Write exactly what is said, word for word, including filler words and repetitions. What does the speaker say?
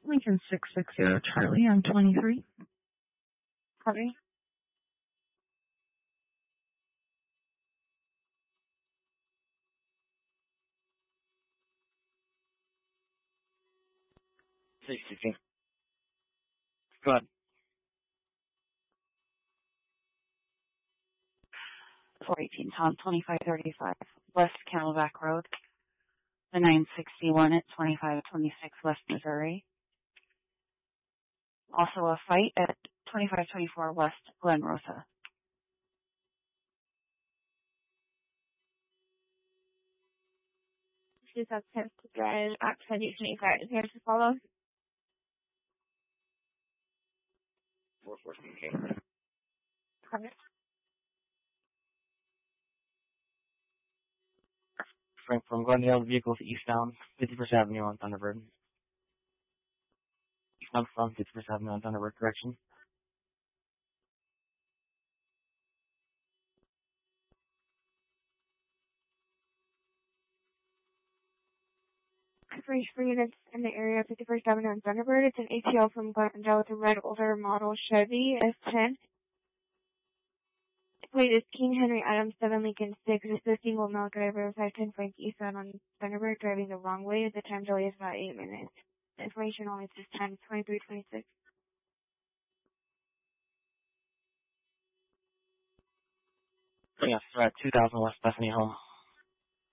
Lincoln six six zero Charlie on twenty-three. Copy. six sixteen. Go ahead. four eighteen Tom, twenty-five thirty-five West Camelback Road. The nine sixty-one at twenty-five twenty-six West Missouri. Also a fight at twenty-five twenty-four West Glen Rosa. This is Test Drive, Act twenty twenty-five. Is here to follow? four fourteen K. Copy. Frank from Glendale, vehicles eastbound, fifty-first Avenue on Thunderbird. Eastbound from fifty-first Avenue on Thunderbird, correction. For each for units in the area of fifty-first Avenue and Thunderbird, it's an A T L from Glendale with a red older model Chevy S ten. Plate is King Henry Adams seven Lincoln six. It's a single male driver, five ten Frank eastbound on Thunderbird, driving the wrong way. The time delay is about eight minutes. The information only says time twenty-three twenty-six. Yes, we're at two thousand West Bethany Home.